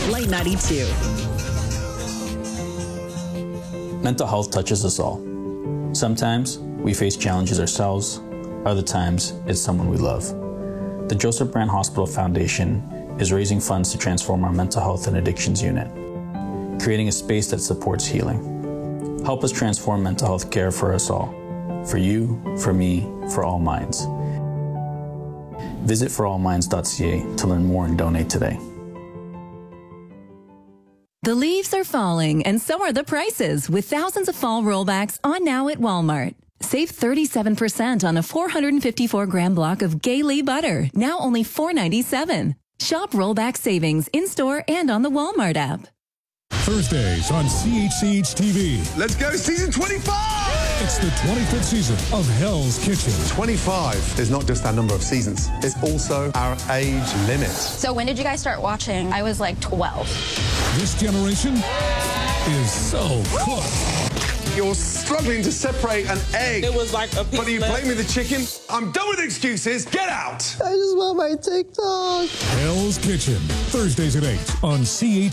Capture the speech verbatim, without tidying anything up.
Light ninety-two. Mental health touches us all. Sometimes we face challenges ourselves, other times it's someone we love. The Joseph Brand Hospital Foundation is raising funds to transform our mental health and addictions unit, creating a space that supports healing. Help us transform mental health care for us all, for you, for me, for all minds. Visit for all minds dot c a to learn more and donate today. The leaves are falling, and so are the prices, with thousands of fall rollbacks on now at Walmart. Save thirty-seven percent on a four hundred fifty-four gram block of Gailey butter, now only four ninety-seven. Shop rollback savings in-store and on the Walmart app. Thursdays on C H C H T V. Let's go, season twenty-five! It's the twenty-fifth season of Hell's Kitchen. twenty-five is not just our number of seasons, it's also our age limit. So when did you guys start watching? I was like twelve. This generation is so cooked. You're struggling to separate an egg. It was like a piece But are you left. playing with the chicken? I'm done with excuses. Get out! I just want my TikTok. Hell's Kitchen. Thursdays at eight on C H